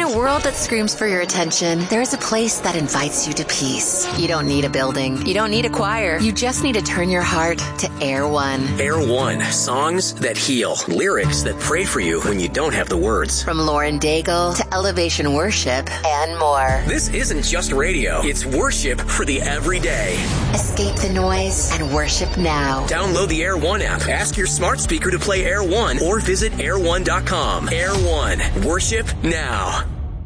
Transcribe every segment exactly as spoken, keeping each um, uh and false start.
a world that screams for your attention, there is a place that invites you to peace. You don't need a building. You don't need a choir. You just need to turn your heart to Air One. Air One. Songs that heal. Lyrics that pray for you when you don't have the words. From Lauren Daigle to Elevation Worship and more. This isn't just radio. It's worship for the everyday. Escape the noise and worship now. Download the Air One app. Ask your smart speaker to play Air One or visit air one dot com. Air One. Worship now.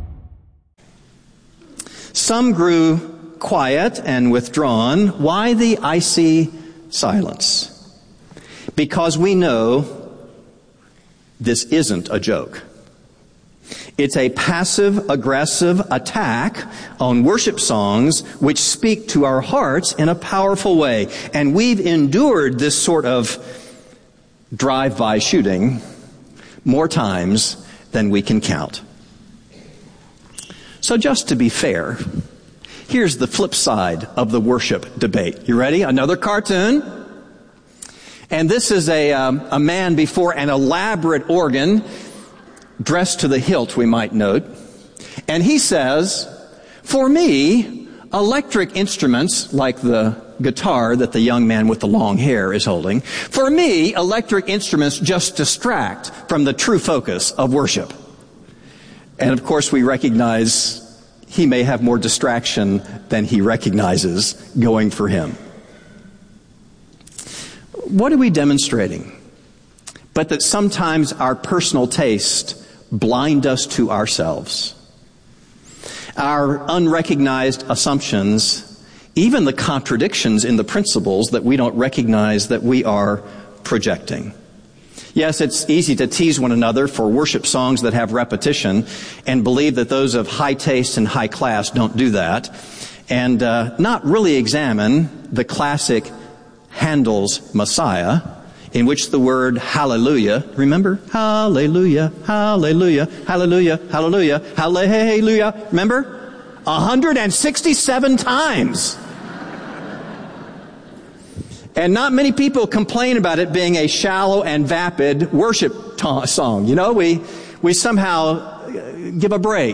Some grew quiet and withdrawn. Why the icy silence? Because we know this isn't a joke. It's a passive-aggressive attack on worship songs which speak to our hearts in a powerful way. And we've endured this sort of drive-by shooting more times than we can count. So just to be fair, here's the flip side of the worship debate. You ready? Another cartoon. And this is a, um, a man before an elaborate organ, dressed to the hilt, we might note. And he says, for me, electric instruments like the guitar that the young man with the long hair is holding, for me, electric instruments just distract from the true focus of worship. And of course, we recognize he may have more distraction than he recognizes going for him. What are we demonstrating? But that sometimes our personal taste blind us to ourselves. Our unrecognized assumptions, even the contradictions in the principles that we don't recognize that we are projecting. Yes, it's easy to tease one another for worship songs that have repetition and believe that those of high taste and high class don't do that, and uh, not really examine the classic Handel's Messiah, in which the word hallelujah, remember? Hallelujah, hallelujah, hallelujah, hallelujah, hallelujah, remember? one hundred sixty-seven times. And not many people complain about it being a shallow and vapid worship ta- song. You know, we, we somehow give a break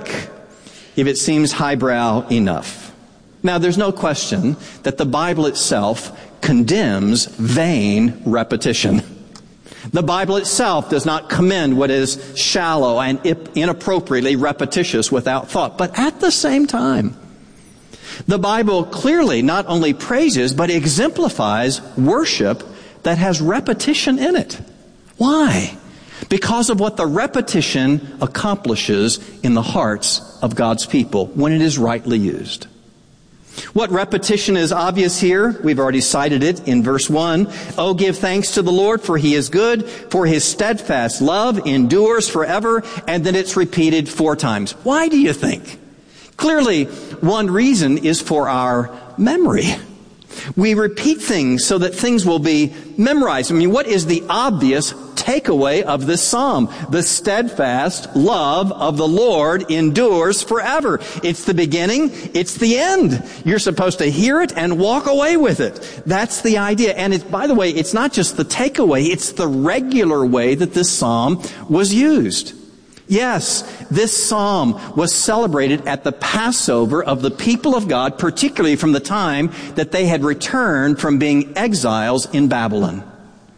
if it seems highbrow enough. Now, there's no question that the Bible itself condemns vain repetition. The Bible itself does not commend what is shallow and inappropriately repetitious without thought. But at the same time, the Bible clearly not only praises, but exemplifies worship that has repetition in it. Why? Because of what the repetition accomplishes in the hearts of God's people when it is rightly used. What repetition is obvious here? We've already cited it in verse one. Oh, give thanks to the Lord, for He is good, for His steadfast love endures forever. And then it's repeated four times. Why do you think? Clearly, one reason is for our memory. We repeat things so that things will be memorized. I mean, what is the obvious takeaway of this psalm? The steadfast love of the Lord endures forever. It's the beginning, it's the end. You're supposed to hear it and walk away with it. That's the idea. And it's, by the way, it's not just the takeaway, it's the regular way that this psalm was used. Yes, this psalm was celebrated at the Passover of the people of God, particularly from the time that they had returned from being exiles in Babylon.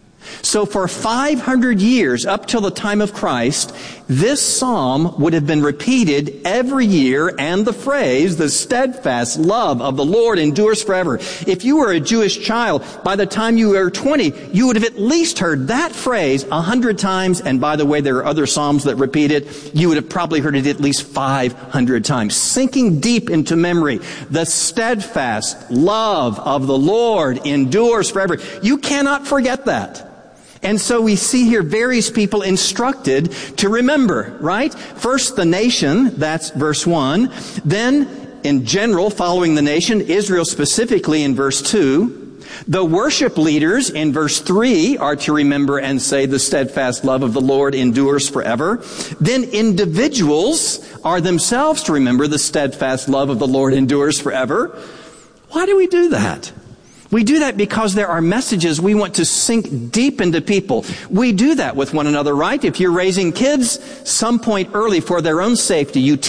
So for five hundred years, up till the time of Christ, this psalm would have been repeated every year, and the phrase, the steadfast love of the Lord endures forever. If you were a Jewish child, by the time you were twenty, you would have at least heard that phrase a hundred times, and by the way, there are other psalms that repeat it. You would have probably heard it at least five hundred times, sinking deep into memory. The steadfast love of the Lord endures forever. You cannot forget that. And so we see here various people instructed to remember, right? First, the nation, that's verse one. Then, in general, following the nation, Israel specifically in verse two. The worship leaders in verse three are to remember and say the steadfast love of the Lord endures forever. Then individuals are themselves to remember the steadfast love of the Lord endures forever. Why do we do that? We do that because there are messages we want to sink deep into people. We do that with one another, right? If you're raising kids, some point early for their own safety, you